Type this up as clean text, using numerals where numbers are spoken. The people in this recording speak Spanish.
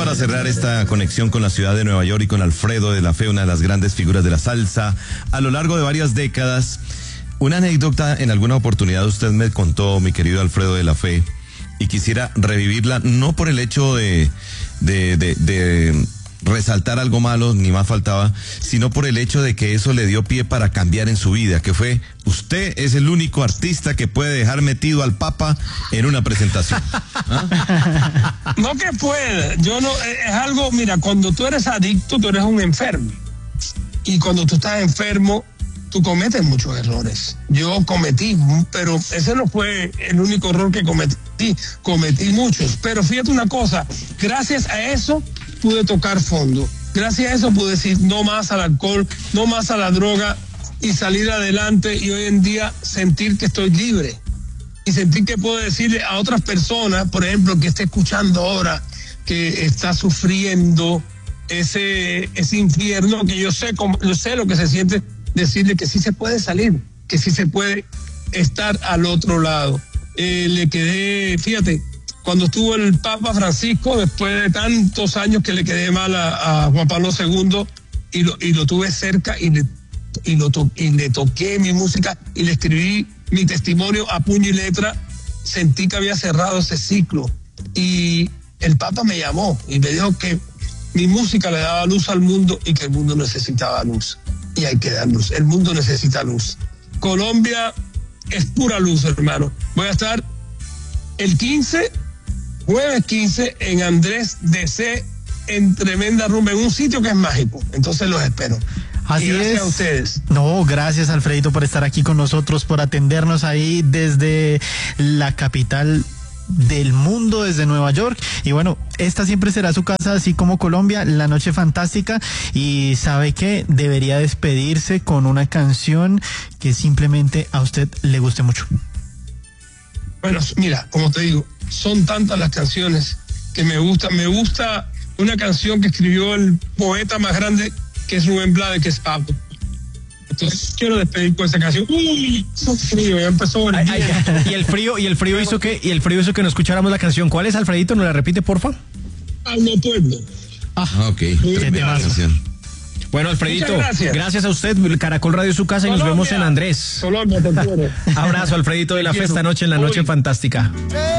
para cerrar esta conexión con la ciudad de Nueva York y con Alfredo de la Fe, una de las grandes figuras de la salsa a lo largo de varias décadas. Una anécdota en alguna oportunidad usted me contó, mi querido Alfredo de la Fe, y quisiera revivirla, no por el hecho de resaltar algo malo, ni más faltaba, sino por el hecho de que eso le dio pie para cambiar en su vida, que fue: usted es el único artista que puede dejar metido al Papa en una presentación. ¿Ah? No que puede, yo no, es algo, mira, cuando tú eres adicto, tú eres un enfermo. Y cuando tú estás enfermo, tú cometes muchos errores. Yo cometí, pero ese no fue el único error que cometí muchos. Pero fíjate una cosa, gracias a eso pude tocar fondo. Gracias a eso pude decir no más al alcohol, no más a la droga, y salir adelante, y hoy en día sentir que estoy libre y sentir que puedo decirle a otras personas, por ejemplo, que esté escuchando ahora, que está sufriendo ese infierno, que yo sé lo que se siente, decirle que sí se puede salir, que sí se puede estar al otro lado. Le quedé, fíjate, cuando estuvo el Papa Francisco, después de tantos años que le quedé mal a Juan Pablo II, y lo tuve cerca, y le toqué mi música y le escribí mi testimonio a puño y letra, sentí que había cerrado ese ciclo. Y el Papa me llamó y me dijo que mi música le daba luz al mundo y que el mundo necesitaba luz. Y hay que dar luz. El mundo necesita luz. Colombia es pura luz, hermano. Voy a estar el 15, jueves 15, en Andrés DC, en tremenda rumba, en un sitio que es mágico. Entonces los espero. Así y gracias es. A ustedes. No, gracias, Alfredito, por estar aquí con nosotros, por atendernos ahí desde la capital del mundo, desde Nueva York. Y bueno, esta siempre será su casa, así como Colombia, La Noche Fantástica. Y sabe que debería despedirse con una canción que simplemente a usted le guste mucho. Bueno, mira, como te digo, son tantas las canciones que me gustan. Me gusta una canción que escribió el poeta más grande, que es Rubén Blades, que es Pablo. Entonces quiero despedir con esa canción. Uy, eso frío, ya empezó el día. Y el frío hizo que no escucháramos la canción. ¿Cuál es, Alfredito? ¿Nos la repite, porfa? Alma Pueblo. Ok. Bueno, Alfredito, gracias a usted. Caracol Radio es su casa, y nos vemos en Andrés. Colombia, te quiero. Abrazo, Alfredito de la Fe, esta noche en La Noche Fantástica.